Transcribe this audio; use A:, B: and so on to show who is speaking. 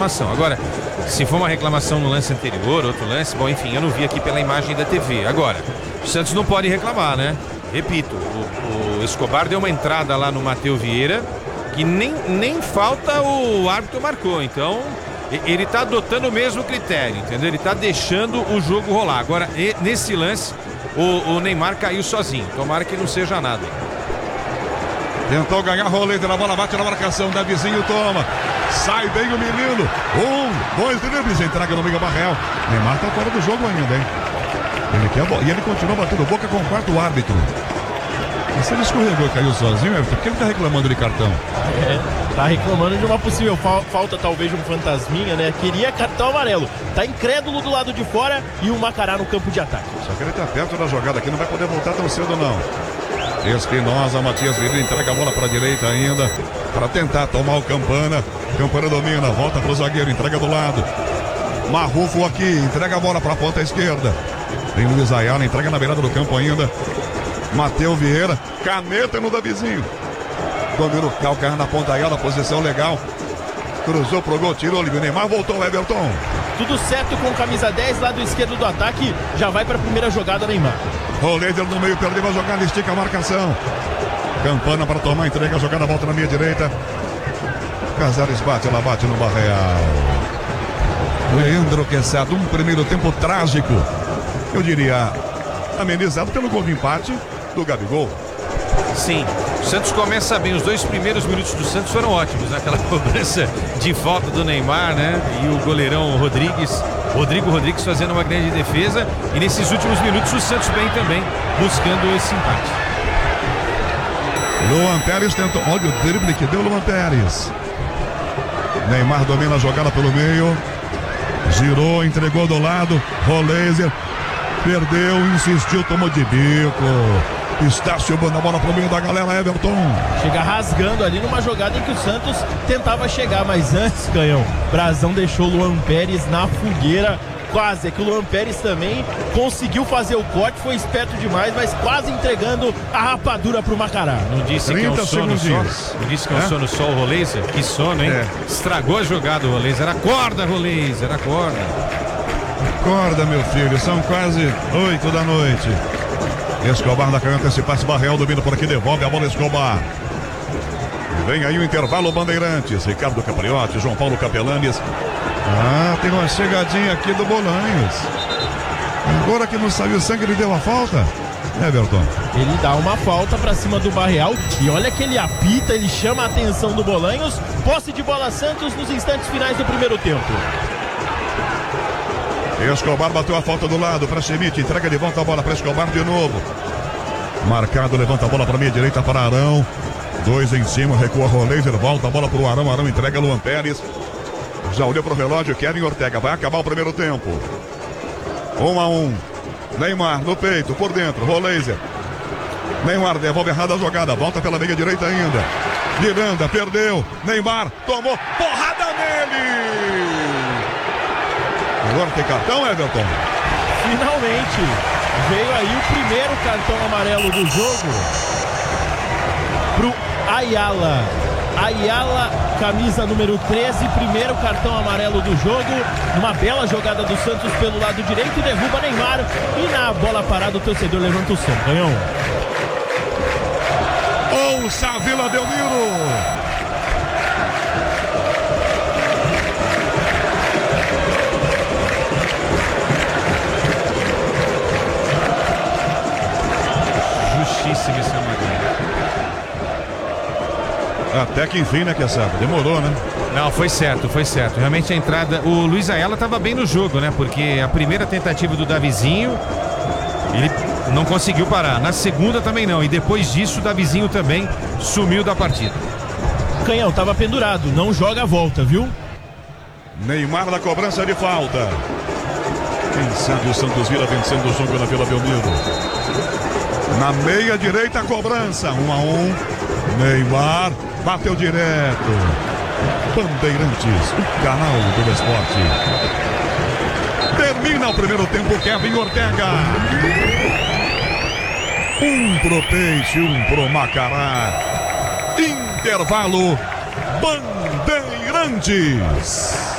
A: reclamação. Agora, se for uma reclamação no lance anterior, outro lance, bom, enfim, eu não vi aqui pela imagem da TV. Agora, o Santos não pode reclamar, né? Repito, o Escobar deu uma entrada lá no Matheus Vieira que nem falta o árbitro marcou. Então, ele tá adotando o mesmo critério, entendeu? Ele tá deixando o jogo rolar. Agora, nesse lance, o Neymar caiu sozinho. Tomara que não seja nada.
B: Tentou ganhar Roleta na bola, bate na marcação, Davizinho toma. Sai bem o menino. 2 dribles, entrega no meio Barreal. Neymar tá fora do jogo ainda, hein? Ele quer e ele continua batendo boca com o quarto árbitro. E se ele escorregou e caiu sozinho, por que ele tá reclamando de cartão?
C: Tá reclamando de uma possível falta, talvez de um fantasminha, né? Queria cartão amarelo. Tá incrédulo do lado de fora e o Macará no campo de ataque.
B: Só que ele tá perto da jogada aqui, não vai poder voltar tão cedo, não. Espinosa, Matias Vieira entrega a bola para a direita ainda, para tentar tomar o Campana. Campana domina, volta para o zagueiro, entrega do lado. Marrufo aqui, entrega a bola para a ponta esquerda. Tem Luiz Ayala, entrega na beirada do campo ainda. Matheus Vieira, caneta no Davizinho. Domina o calcanhar na ponta Ayala, posição legal. Cruzou pro gol, tirou o Neymar, voltou o Everton.
C: Tudo certo com camisa 10, lado esquerdo do ataque, já vai para a primeira jogada Neymar.
B: Roleder no meio, perdeu a jogada, estica a marcação. Campana para tomar, entrega a jogada, volta na minha direita. Casares bate, ela bate no Barreal. Leandro Quesada, um primeiro tempo trágico. Eu diria, amenizado pelo gol de empate do Gabigol.
A: Sim, o Santos começa bem. Os 2 primeiros minutos do Santos foram ótimos, né? Aquela cobrança de falta do Neymar, né? E o goleirão Rodrigo Rodrigues fazendo uma grande defesa. E nesses últimos minutos o Santos bem também, buscando esse empate.
B: Luan Pérez tentou, olha o drible que deu Luan Pérez. Neymar domina a jogada pelo meio. Girou, entregou do lado. Roleiser perdeu, insistiu, tomou de bico. Está chegando a bola pro meio da galera, Everton.
C: Chega rasgando ali numa jogada em que o Santos tentava chegar, mas antes, Canhão, Brazão deixou o Luan Pérez na fogueira. Quase, é que o Luan Pérez também conseguiu fazer o corte, foi esperto demais, mas quase entregando a rapadura pro Macará.
A: Não disse que é um sono só? Não disse que é um sono só o Roleiser? Que sono, hein? Estragou a jogada o Roleiser. Acorda, Roleiser, acorda.
B: Acorda, meu filho, são quase 8 da noite. Escobar na canhota, esse passe Barreal domina por aqui, devolve a bola Escobar. Vem aí o intervalo Bandeirantes, Ricardo Capriotti, João Paulo Capelanes. Tem uma chegadinha aqui do Bolanhos. Agora que não saiu o sangue, ele deu a falta. Everton.
C: Ele dá uma falta pra cima do Barreal e olha que ele apita, ele chama a atenção do Bolanhos. Posse de bola Santos nos instantes finais do primeiro tempo.
B: Escobar bateu a falta do lado para Schmidt, entrega de volta a bola para Escobar de novo. Marcado, levanta a bola para minha direita para Arão. 2 em cima, recua Roleiser, volta a bola para o Arão. Arão entrega Luan Pérez. Já olhou para o relógio, Kevin Ortega. Vai acabar o primeiro tempo. 1-1. Neymar no peito, por dentro, Roleiser. Neymar devolve errada a jogada, volta pela meia direita ainda. Miranda, perdeu. Neymar tomou porrada nele. Agora tem cartão, Everton?
C: Finalmente veio aí o primeiro cartão amarelo do jogo pro Ayala. Ayala, camisa número 13, primeiro cartão amarelo do jogo. Uma bela jogada do Santos pelo lado direito, derruba Neymar e na bola parada o torcedor levanta o som. Canhão.
B: Ouça a Vila Belmiro.
A: Justíssimo esse amarelo.
B: Até que enfim, né, Quesada? Demorou, né?
A: Não, foi certo, foi certo. Realmente a entrada, o Luiz Ayala estava bem no jogo, né? Porque a primeira tentativa do Davizinho, ele não conseguiu parar. Na segunda também não. E depois disso, o Davizinho também sumiu da partida.
C: Canhão, tava pendurado, não joga a volta, viu?
B: Neymar na cobrança de falta. Quem sabe o Santos Vila vencendo o jogo na Vila Belmiro. Na meia direita a cobrança, 1-1. Neymar bateu direto. Bandeirantes, o canal do esporte. Termina o primeiro tempo, Kevin Ortega. Um pro Peixe, um pro Macará. Intervalo, Bandeirantes.